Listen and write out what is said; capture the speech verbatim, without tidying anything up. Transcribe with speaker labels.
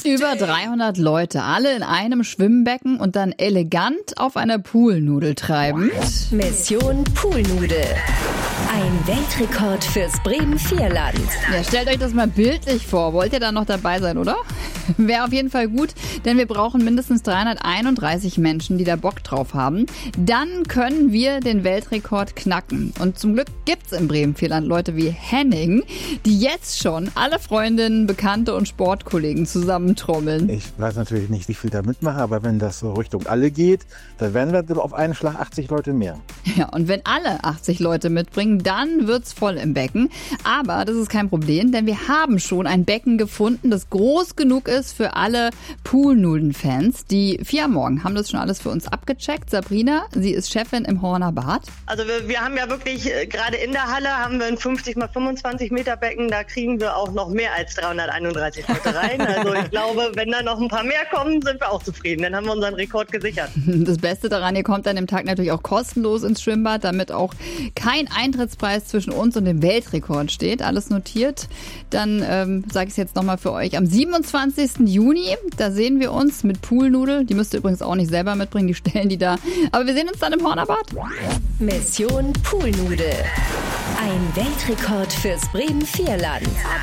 Speaker 1: Über dreihundert Leute, alle in einem Schwimmbecken und dann elegant auf einer Poolnudel treiben.
Speaker 2: Mission Poolnudel. Ein Weltrekord fürs Bremen-Vierland.
Speaker 1: Ja, stellt euch das mal bildlich vor. Wollt ihr da noch dabei sein, oder? Wäre auf jeden Fall gut, denn wir brauchen mindestens dreihunderteinunddreißig Menschen, die da Bock drauf haben. Dann können wir den Weltrekord knacken. Und zum Glück gibt's im Bremen-Vierland Leute wie Henning, die jetzt schon alle Freundinnen, Bekannte und Sportkollegen zusammentrommeln.
Speaker 3: Ich weiß natürlich nicht, wie viel da mitmache, aber wenn das so Richtung alle geht, dann werden wir auf einen Schlag achtzig Leute mehr.
Speaker 1: Ja, und wenn alle achtzig Leute mitbringen, dann wird's voll im Becken. Aber das ist kein Problem, denn wir haben schon ein Becken gefunden, das groß genug ist für alle Poolnudeln-Fans. Die vier am Morgen haben das schon alles für uns abgecheckt. Sabrina, sie ist Chefin im Horner Bad.
Speaker 4: Also wir, wir haben ja wirklich, äh, gerade in der Halle haben wir ein fünfzig mal fünfundzwanzig Meter Becken, da kriegen wir auch noch mehr als dreihunderteinunddreißig Leute rein. Also ich glaube, wenn da noch ein paar mehr kommen, sind wir auch zufrieden. Dann haben wir unseren Rekord gesichert.
Speaker 1: Das Beste daran, ihr kommt an dem Tag natürlich auch kostenlos ins Schwimmbad, damit auch kein Eintrittspreis zwischen uns und dem Weltrekord steht. Alles notiert. Dann ähm, sage ich es jetzt nochmal für euch. Am siebenundzwanzigsten Juni, da sehen wir uns mit Poolnudel. Die müsst ihr übrigens auch nicht selber mitbringen, die stellen die da. Aber wir sehen uns dann im Horner Bad.
Speaker 2: Mission Poolnudel. Ein Weltrekord fürs Bremen-Vierland.